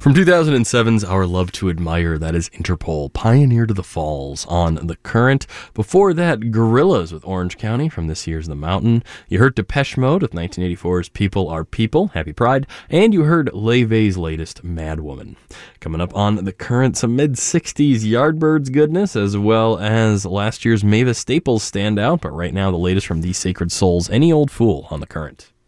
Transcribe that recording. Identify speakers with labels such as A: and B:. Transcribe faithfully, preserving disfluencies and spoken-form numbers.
A: From two thousand seven's Our Love to Admire, that is Interpol, Pioneer to the Falls on The Current. Before that, Gorillaz with Orange County from this year's The Mountain. You heard Depeche Mode with nineteen eighty-four's People Are People, Happy Pride. And you heard Leve's latest, Mad Woman. Coming up on The Current, some mid-sixties Yardbirds goodness, as well as last year's Mavis Staples standout. But right now, the latest from These Sacred Souls, Any Old Fool on The Current.